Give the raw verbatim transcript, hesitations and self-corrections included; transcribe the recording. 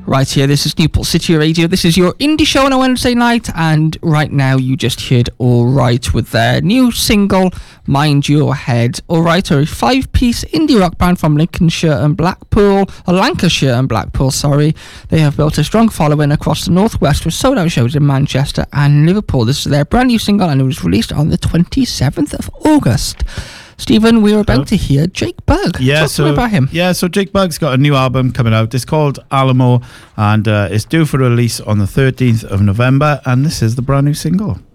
Right here, this is Newport City Radio. This is your indie show on a Wednesday night, and right now you just heard Alright with their new single, Mind Your Head. Alright are a five-piece indie rock band from Lincolnshire and Blackpool, or Lancashire and Blackpool, sorry. They have built a strong following across the northwest with sold-out shows in Manchester and Liverpool. This is their brand new single, and it was released on the twenty-seventh of August. Stephen, we were about to hear Jake Bugg. Yeah, Talk so, to me about him. Yeah, so Jake Bugg's got a new album coming out. It's called Alamo, and uh, it's due for release on the thirteenth of November, and this is the brand new single.